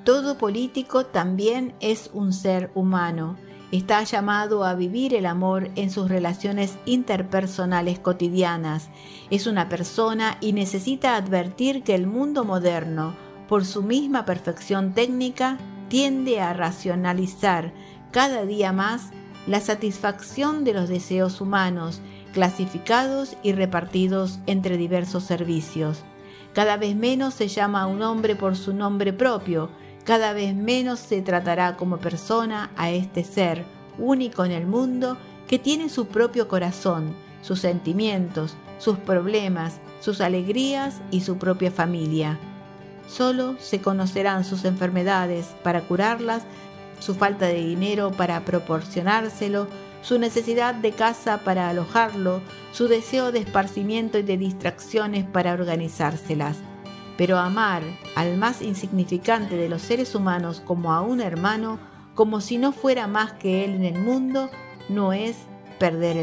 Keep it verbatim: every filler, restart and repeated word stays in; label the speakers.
Speaker 1: Todo político también es un ser humano. Está llamado a vivir el amor en sus relaciones interpersonales cotidianas. Es una persona y necesita advertir que el mundo moderno, por su misma perfección técnica, tiende a racionalizar cada día más la satisfacción de los deseos humanos, clasificados y repartidos entre diversos servicios. Cada vez menos se llama a un hombre por su nombre propio, cada vez menos se tratará como persona a este ser único en el mundo que tiene su propio corazón, sus sentimientos, sus problemas, sus alegrías y su propia familia. Solo se conocerán sus enfermedades para curarlas, su falta de dinero para proporcionárselo, su necesidad de casa para alojarlo, su deseo de esparcimiento y de distracciones para organizárselas. Pero amar al más insignificante de los seres humanos como a un hermano, como si no fuera más que él en el mundo, no es perder el